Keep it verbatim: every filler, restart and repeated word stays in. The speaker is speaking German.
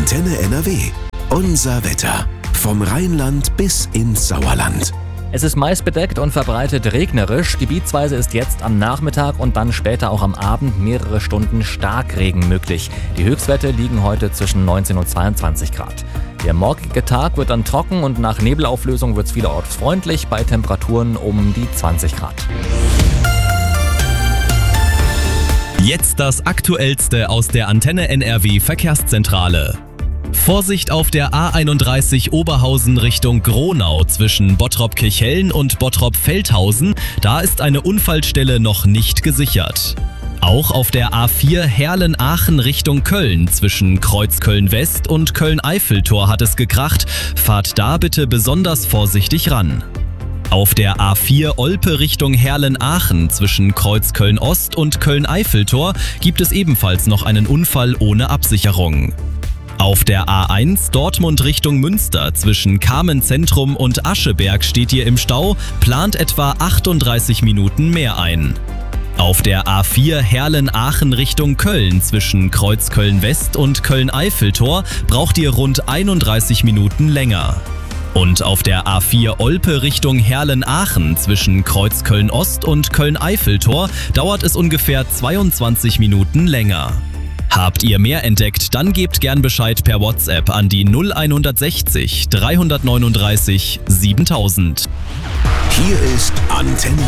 Antenne N R W. Unser Wetter. Vom Rheinland bis ins Sauerland. Es ist meist bedeckt und verbreitet regnerisch. Gebietsweise ist jetzt am Nachmittag und dann später auch am Abend mehrere Stunden Starkregen möglich. Die Höchstwerte liegen heute zwischen neunzehn und zweiundzwanzig Grad. Der morgige Tag wird dann trocken und nach Nebelauflösung wird es vielerorts freundlich bei Temperaturen um die zwanzig Grad. Jetzt das Aktuellste aus der Antenne N R W Verkehrszentrale. Vorsicht auf der A einunddreißig Oberhausen Richtung Gronau zwischen Bottrop-Kirchhellen und Bottrop-Feldhausen. Da ist eine Unfallstelle noch nicht gesichert. Auch auf der A vier Herlen-Aachen Richtung Köln zwischen Kreuzköln-West und Köln-Eiffeltor hat es gekracht. Fahrt da bitte besonders vorsichtig ran. Auf der A vier Olpe Richtung Herlen-Aachen zwischen Kreuzköln-Ost und Köln-Eiffeltor gibt es ebenfalls noch einen Unfall ohne Absicherung. Auf der A eins Dortmund Richtung Münster zwischen Kamen-Zentrum und Ascheberg steht ihr im Stau, plant etwa achtunddreißig Minuten mehr ein. Auf der A vier Herlen-Aachen Richtung Köln zwischen Kreuzköln-West und Köln-Eiffeltor braucht ihr rund einunddreißig Minuten länger. Und auf der A vier Olpe Richtung Herlen-Aachen zwischen Kreuzköln-Ost und Köln-Eiffeltor dauert es ungefähr zweiundzwanzig Minuten länger. Habt ihr mehr entdeckt, dann gebt gern Bescheid per WhatsApp an die null sechs eins dreihundertneununddreißig siebentausend. Hier ist Antenne